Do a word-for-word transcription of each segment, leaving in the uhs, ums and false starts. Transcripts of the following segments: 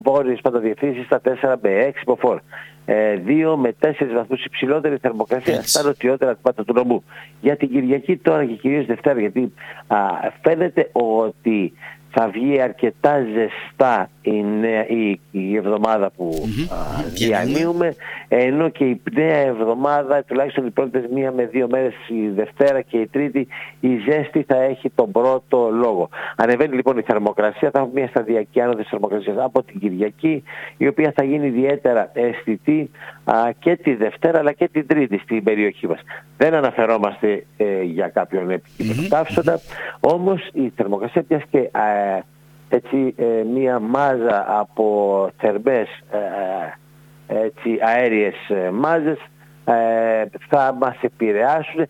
βόρειες παντοδιευθύνσεις στα τέσσερα με έξι μποφόρ. Ε, δύο με τέσσερις βαθμούς υψηλότερη θερμοκρασία Έτσι. στα νοτιότερα τμήματα του νομού. Για την Κυριακή τώρα και κυρίως Δευτέρα, γιατί α, φαίνεται ότι θα βγει αρκετά ζεστά η, νέα, η, η εβδομάδα που Mm-hmm. α, Mm-hmm. διανύουμε, ενώ και η νέα εβδομάδα, τουλάχιστον οι πρώτες μία με δύο μέρες, η Δευτέρα και η Τρίτη, η ζέστη θα έχει τον πρώτο λόγο. Ανεβαίνει λοιπόν η θερμοκρασία, θα έχουμε μια σταδιακή άνοδο της θερμοκρασίας από την Κυριακή, η οποία θα γίνει ιδιαίτερα αισθητή α, και τη Δευτέρα αλλά και την Τρίτη στην περιοχή μας. Δεν αναφερόμαστε ε, για κάποιον επικίνδυνο καύσωνα, όμως η θερμοκρασία πιάσει και ε, έτσι ε, μία μάζα από θερμές ε, έτσι, αέριες ε, μάζες ε, θα μας επηρεάσουν.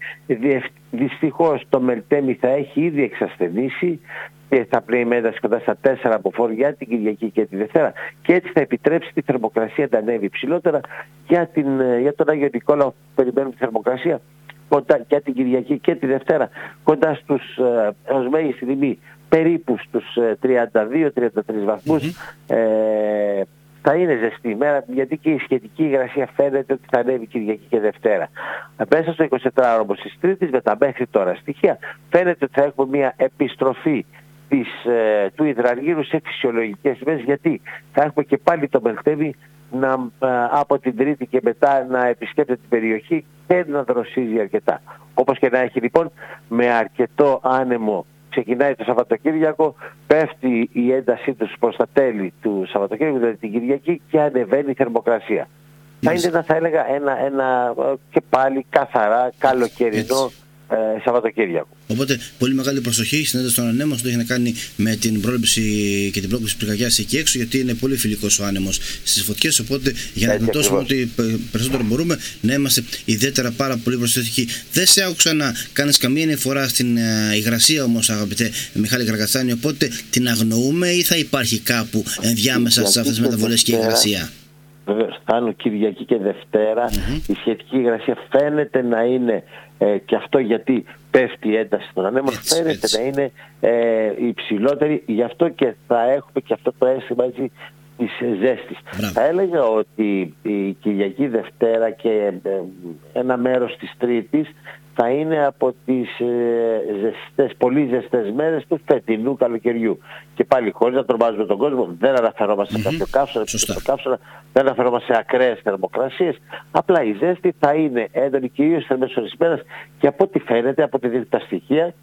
Δυστυχώς το Μελτέμι θα έχει ήδη εξασθενήσει και θα πλέει με ένταση κοντά στα τέσσερα μποφόρ για την Κυριακή και τη Δευτέρα, και έτσι θα επιτρέψει τη θερμοκρασία να ανέβει ψηλότερα. Για, την, για τον Άγιο Νικόλαο περιμένουμε τη θερμοκρασία κοντά για την Κυριακή και τη Δευτέρα κοντά στους ε, ως μέγιστη τιμή περίπου στους ε, τριάντα δύο τριάντα τρεις βαθμούς. Mm-hmm. Ε, θα είναι ζεστή ημέρα, γιατί και η σχετική υγρασία φαίνεται ότι θα ανέβει Κυριακή και Δευτέρα. Μέσα στο εικοσιτετράωρο όμως της Τρίτης, με τα μέχρι τώρα στοιχεία, φαίνεται ότι θα έχουμε μια επιστροφή της, ε, του υδραργύρου σε φυσιολογικές τιμές, γιατί θα έχουμε και πάλι το Μελτέμι να, ε, από την Τρίτη και μετά να επισκέπτεται την περιοχή και να δροσίζει αρκετά. Όπως και να έχει λοιπόν, με αρκετό άνεμο ξεκινάει το Σαββατοκύριακο, πέφτει η έντασή τους προς τα τέλη του Σαββατοκύριακου, δηλαδή την Κυριακή, και ανεβαίνει η θερμοκρασία. Yes. Θα είναι ένα, θα έλεγα, ένα, ένα και πάλι καθαρά καλοκαιρινό ε, Σαββατοκύριακο. Οπότε πολύ μεγάλη προσοχή στην ένταση των ανέμων, αυτό έχει να κάνει με την πρόληψη και την πρόκληση πυρκαγιάς εκεί έξω, γιατί είναι πολύ φιλικός ο άνεμος στις φωτιές. Οπότε για να δυνατώσουμε ότι περισσότερο μπορούμε να είμαστε ιδιαίτερα πάρα πολύ προσεκτικοί. Δεν σε άκουσα να κάνεις καμία αναφορά στην uh, υγρασία όμως, αγαπητέ Μιχάλη Γαργατσάνη, οπότε την αγνοούμε ή θα υπάρχει κάπου ενδιάμεσα σε αυτές τις μεταβολές και υγρασία? Βεβαίως, φτάνουν Κυριακή και Δευτέρα. Mm-hmm. Η σχετική υγρασία φαίνεται να είναι ε, και αυτό γιατί πέφτει η ένταση των ανέμων, έτσι, φαίνεται έτσι. να είναι ε, υψηλότερη. Γι' αυτό και θα έχουμε και αυτό το αίσθημα έτσι της ζέστης. Μπράβο. Θα έλεγα ότι η Κυριακή, Δευτέρα και ε, ένα μέρος της Τρίτης θα είναι από τις ε, ζεστές, πολύ ζεστές μέρες του φετινού καλοκαιριού. Και πάλι, χωρίς να τρομάζουμε τον κόσμο, δεν αναφερόμαστε mm-hmm. σε κάποιο καύσωνα, καύσωνα, δεν αναφερόμαστε σε ακραίες θερμοκρασίες. Απλά η ζέστη θα είναι έντονη κυρίως στις μέσες μέρες, και από ό,τι φαίνεται, από τη τα στοιχεία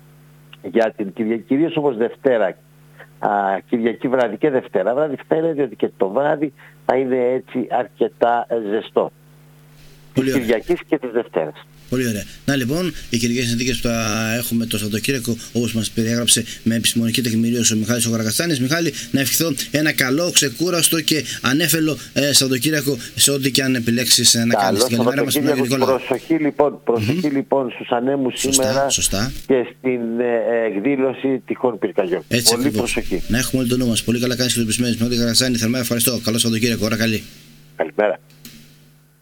για την Κυριακή, κυρίως όμως Δευτέρα, α, Κυριακή βράδυ και Δευτέρα βράδυ, φαίνεται ότι και το βράδυ θα είναι έτσι αρκετά ζεστό. Της Κυριακής και της Δευτέρας. Πολύ ωραία. Να λοιπόν, οι κυριακές συνθήκες που θα έχουμε το Σαββατοκύριακο, όπως μας περιέγραψε με επιστημονική τεκμηρίωση ο Μιχάλης ο Γαργατσάνης. Μιχάλη, να ευχηθώ ένα καλό, ξεκούραστο και ανέφελο ε, Σαββατοκύριακο σε ό,τι και αν επιλέξεις να κάνεις. Καλημέρα μας, προσοχή λοιπόν, προσοχή mm-hmm. λοιπόν στους ανέμους σωστά, σήμερα σωστά. και στην ε, εκδήλωση τυχόν πυρκαγιών. Έτσι, πολύ ακριβώς. προσοχή. Να έχουμε όλο το νου μας. Πολύ καλά κάνεις και το επισημένες. Μιχάλη Γαργατσάνη, θερμά ευχαριστώ. Καλό Σαββατοκύριακο. Ώρα καλή. Καλημέρα.